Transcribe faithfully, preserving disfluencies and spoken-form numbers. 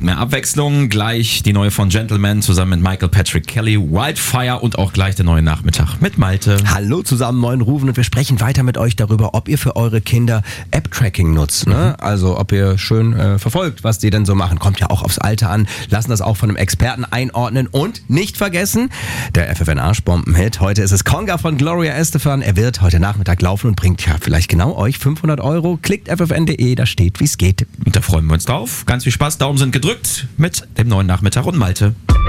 mehr Abwechslung. Gleich die neue von Gentleman zusammen mit Michael Patrick Kelly, Wildfire und auch gleich der neue Nachmittag mit Malte. Hallo zusammen, moin Rufen, und wir sprechen weiter mit euch darüber, ob ihr für eure Kinder App-Tracking nutzt. Ne? Also ob ihr schön äh, verfolgt, was die denn so machen. Kommt ja auch aufs Alter an. Lassen das auch von einem Experten einordnen und nicht vergessen, der F F N Arschbomben-Hit. Heute ist es Conga von Gloria Estefan. Er wird heute Nachmittag laufen und bringt ja vielleicht genau euch fünfhundert Euro. Klickt f f n punkt d e, da steht, wie es geht. Und da freuen wir uns drauf. Ganz viel Spaß, Daumen sind gedrückt mit dem neuen Nachmittag und Malte.